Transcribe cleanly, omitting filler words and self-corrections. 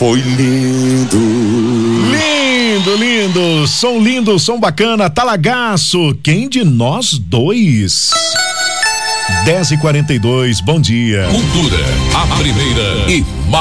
Foi lindo. Lindo, som bacana, talagaço, quem de nós dois? 10h42, bom dia. Cultura, a primeira e mais